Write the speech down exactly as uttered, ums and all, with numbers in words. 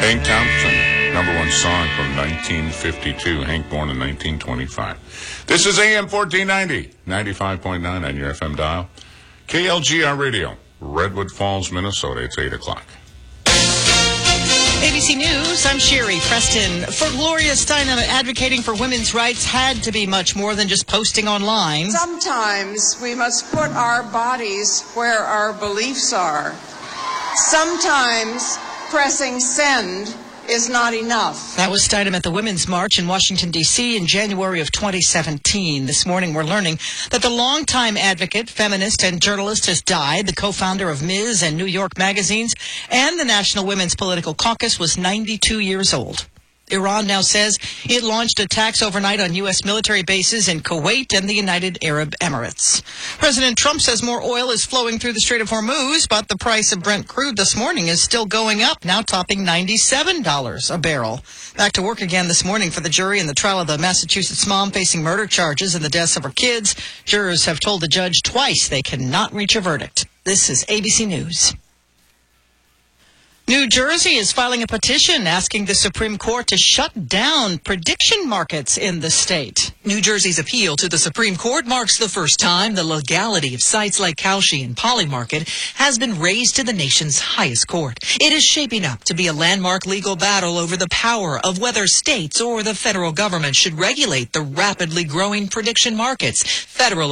Hank Thompson, number one song from nineteen fifty-two. Hank born in nineteen twenty-five. This is A M fourteen ninety, ninety-five point nine on your F M dial. K L G R Radio, Redwood Falls, Minnesota. It's eight o'clock. A B C News, I'm Sherry Preston. For Gloria Steinem, advocating for women's rights had to be much more than just posting online. Sometimes we must put our bodies where our beliefs are. Sometimes pressing send is not enough. That was Steinem at the Women's March in Washington, D C in January of twenty seventeen. This morning we're learning that the longtime advocate, feminist, and journalist has died. The co-founder of Miz and New York magazines and the National Women's Political Caucus was ninety-two years old. Iran now says it launched attacks overnight on U S military bases in Kuwait and the United Arab Emirates. President Trump says more oil is flowing through the Strait of Hormuz, but the price of Brent crude this morning is still going up, now topping ninety-seven dollars a barrel. Back to work again this morning for the jury in the trial of the Massachusetts mom facing murder charges and the deaths of her kids. Jurors have told the judge twice they cannot reach a verdict. This is A B C News. New Jersey is filing a petition asking the Supreme Court to shut down prediction markets in the state. New Jersey's appeal to the Supreme Court marks the first time the legality of sites like Kalshi and Polymarket has been raised to the nation's highest court. It is shaping up to be a landmark legal battle over the power of whether states or the federal government should regulate the rapidly growing prediction markets. Federal